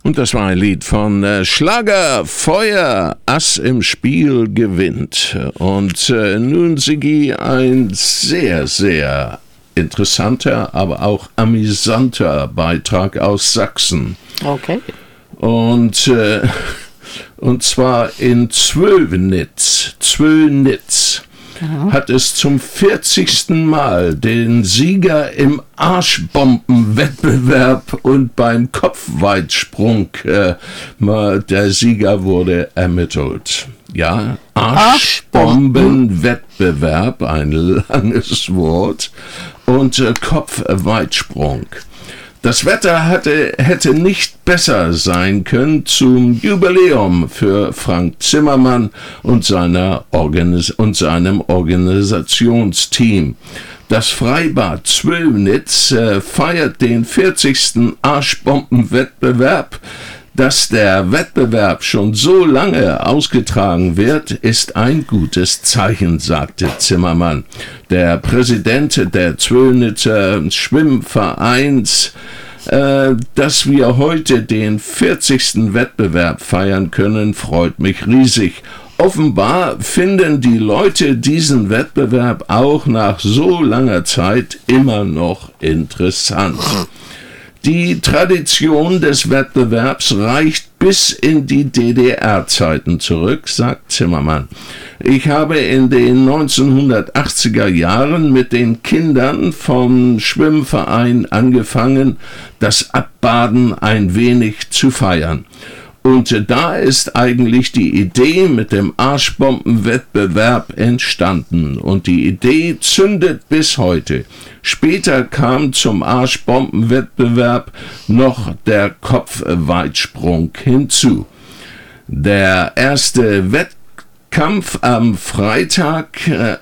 Und das war ein Lied von Schlager, Feuer, Ass im Spiel gewinnt. Und nun, Sigi, ein sehr, sehr interessanter, aber auch amüsanter Beitrag aus Sachsen. Okay. Und zwar in Zwönitz. Hat es zum 40. Mal den Sieger im Arschbombenwettbewerb und beim Kopfweitsprung, der Sieger wurde ermittelt. Ja, Arschbombenwettbewerb, ein langes Wort, und Kopfweitsprung. Das Wetter hätte nicht besser sein können zum Jubiläum für Frank Zimmermann und seinem Organisationsteam. Das Freibad Zwönitz feiert den 40. Arschbombenwettbewerb. Dass der Wettbewerb schon so lange ausgetragen wird, ist ein gutes Zeichen, sagte Zimmermann. Der Präsident der Zwönitzer Schwimmvereins, dass wir heute den 40. Wettbewerb feiern können, freut mich riesig. Offenbar finden die Leute diesen Wettbewerb auch nach so langer Zeit immer noch interessant. Die Tradition des Wettbewerbs reicht bis in die DDR-Zeiten zurück, sagt Zimmermann. Ich habe in den 1980er Jahren mit den Kindern vom Schwimmverein angefangen, das Abbaden ein wenig zu feiern. Und da ist eigentlich die Idee mit dem Arschbombenwettbewerb entstanden. Und die Idee zündet bis heute. Später kam zum Arschbombenwettbewerb noch der Kopfweitsprung hinzu. Der erste Wettkampf am Freitag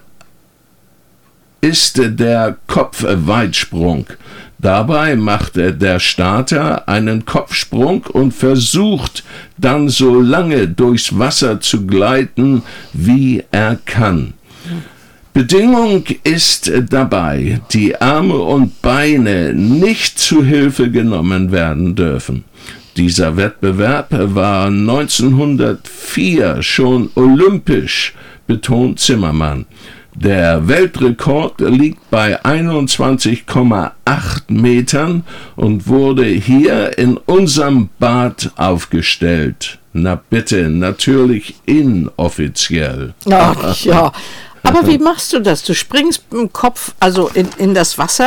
ist der Kopfweitsprung. Dabei macht der Starter einen Kopfsprung und versucht dann so lange durchs Wasser zu gleiten, wie er kann. Bedingung ist dabei, die Arme und Beine nicht zu Hilfe genommen werden dürfen. Dieser Wettbewerb war 1904 schon olympisch, betont Zimmermann. Der Weltrekord liegt bei 21,8 Metern und wurde hier in unserem Bad aufgestellt. Na bitte, natürlich inoffiziell. Ach ja, aber wie machst du das? Du springst mit dem Kopf also in das Wasser